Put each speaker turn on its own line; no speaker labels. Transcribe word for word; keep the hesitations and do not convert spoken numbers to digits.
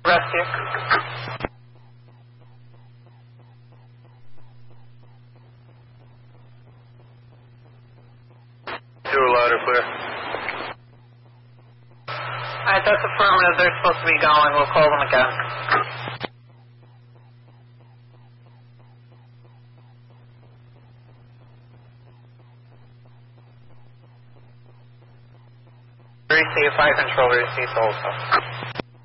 Rescue.
Two louder, clear.
Alright, that's affirmative. They're supposed to be going. We'll call them again. Receive fire control receipts also.